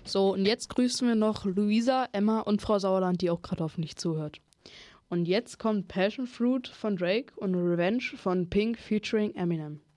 So, und jetzt grüßen wir noch Luisa, Emma und Frau Sauerland, die auch gerade hoffentlich zuhört. Und jetzt kommt Passion Fruit von Drake und Revenge von Pink featuring Eminem.